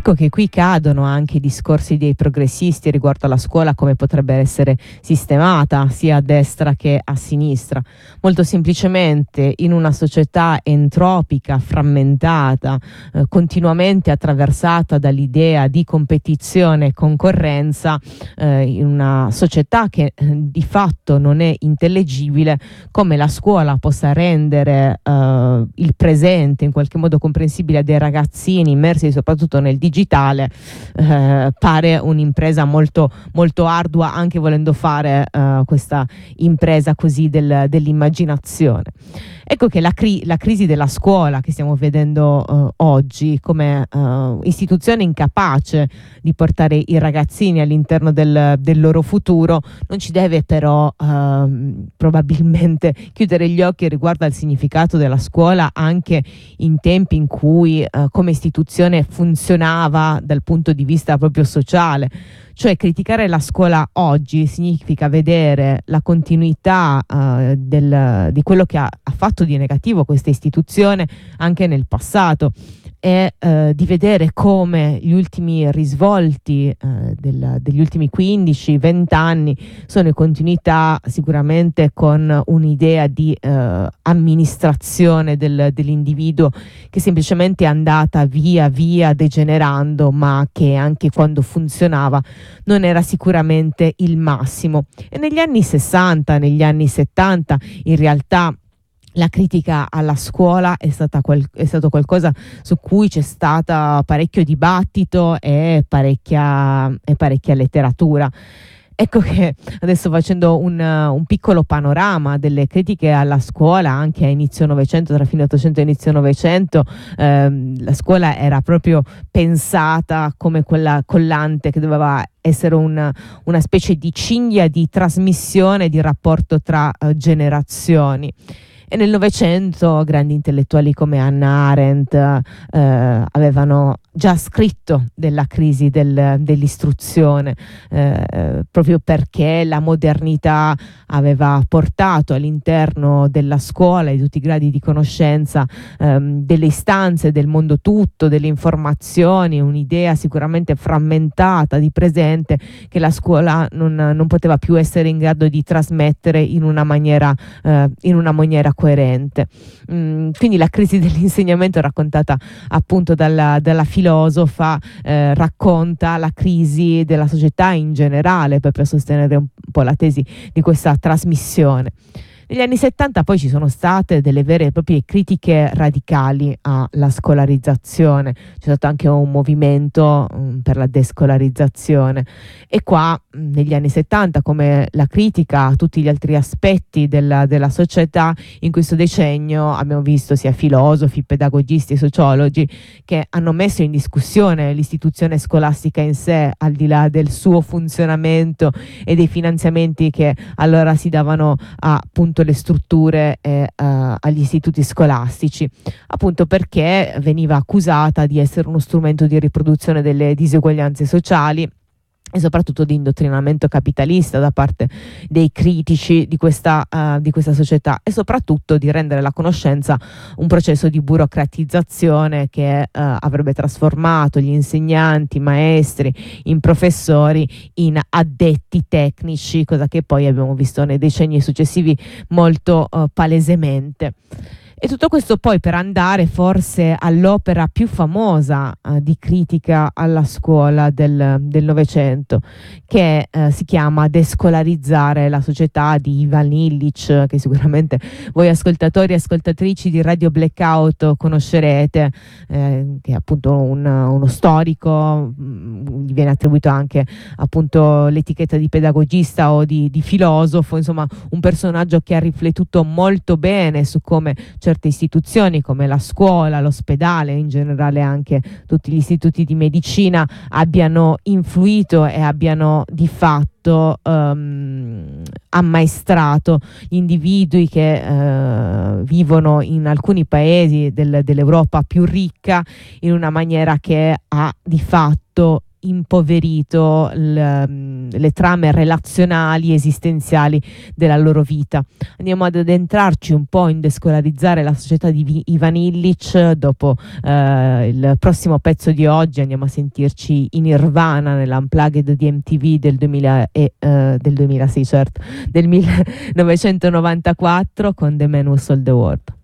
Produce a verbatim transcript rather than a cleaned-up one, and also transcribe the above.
Ecco che qui cadono anche i discorsi dei progressisti riguardo alla scuola, come potrebbe essere sistemata sia a destra che a sinistra. Molto semplicemente, in una società entropica, frammentata, eh, continuamente attraversata dall'idea di competizione e concorrenza, eh, in una società che eh, di fatto non è intellegibile, come la scuola possa rendere eh, il presente in qualche modo comprensibile a dei ragazzini immersi soprattutto nel digitale, eh, pare un'impresa molto, molto ardua, anche volendo fare eh, questa impresa così del, dell'immaginazione. Ecco che la, cri- la crisi della scuola che stiamo vedendo uh, oggi come uh, istituzione incapace di portare i ragazzini all'interno del, del loro futuro non ci deve però uh, probabilmente chiudere gli occhi riguardo al significato della scuola anche in tempi in cui uh, come istituzione funzionava dal punto di vista proprio sociale. Cioè criticare la scuola oggi significa vedere la continuità uh, del, di quello che ha, ha fatto di negativo questa istituzione anche nel passato e uh, di vedere come gli ultimi risvolti uh, del, degli ultimi quindici venti anni sono in continuità sicuramente con un'idea di uh, amministrazione del, dell'individuo che semplicemente è andata via via degenerando, ma che anche quando funzionava non era sicuramente il massimo. E negli anni sessanta, negli anni settanta, in realtà la critica alla scuola è stata qual- è stato qualcosa su cui c'è stata parecchio dibattito e parecchia, e parecchia letteratura. Ecco che adesso, facendo un, un piccolo panorama delle critiche alla scuola anche a inizio Novecento, tra fine Ottocento e inizio Novecento, ehm, la scuola era proprio pensata come quella collante che doveva essere un, una specie di cinghia di trasmissione di rapporto tra eh, generazioni. E nel Novecento grandi intellettuali come Hannah Arendt eh, avevano già scritto della crisi del, dell'istruzione, eh, proprio perché la modernità aveva portato all'interno della scuola di tutti i gradi di conoscenza ehm, delle istanze del mondo tutto, delle informazioni, un'idea sicuramente frammentata di presente che la scuola non, non poteva più essere in grado di trasmettere in una maniera, eh, in una maniera coerente. Mm, quindi la crisi dell'insegnamento raccontata appunto dalla, dalla filosofa eh, racconta la crisi della società in generale, per, per sostenere un po' la tesi di questa trasmissione. Negli anni settanta poi ci sono state delle vere e proprie critiche radicali alla scolarizzazione, c'è stato anche un movimento um, per la descolarizzazione e qua mh, negli anni settanta, come la critica a tutti gli altri aspetti della, della società, in questo decennio abbiamo visto sia filosofi, pedagogisti, sociologi che hanno messo in discussione l'istituzione scolastica in sé, al di là del suo funzionamento e dei finanziamenti che allora si davano a appunto le strutture eh, uh, agli istituti scolastici, appunto perché veniva accusata di essere uno strumento di riproduzione delle diseguaglianze sociali e soprattutto di indottrinamento capitalista da parte dei critici di questa, uh, di questa società, e soprattutto di rendere la conoscenza un processo di burocratizzazione che uh, avrebbe trasformato gli insegnanti, i maestri, in professori, in addetti tecnici, cosa che poi abbiamo visto nei decenni successivi molto uh, palesemente. E tutto questo poi per andare forse all'opera più famosa eh, di critica alla scuola del, del Novecento, che eh, si chiama Descolarizzare la società, di Ivan Illich, che sicuramente voi ascoltatori e ascoltatrici di Radio Blackout conoscerete, eh, che è appunto un, uno storico, mh, gli viene attribuito anche appunto l'etichetta di pedagogista o di, di filosofo, insomma un personaggio che ha riflettuto molto bene su come certe istituzioni come la scuola, l'ospedale, in generale anche tutti gli istituti di medicina abbiano influito e abbiano di fatto um, ammaestrato gli individui che uh, vivono in alcuni paesi del, dell'Europa più ricca in una maniera che ha di fatto impoverito l, le trame relazionali esistenziali della loro vita. Andiamo ad addentrarci un po' in Descolarizzare la società di Ivan Illich. Dopo eh, il prossimo pezzo di oggi andiamo a sentirci in Nirvana nell'Unplugged di M T V del duemila e, eh, del duemilasei, certo, del millenovecentonovantaquattro con The Man Who Sold the World.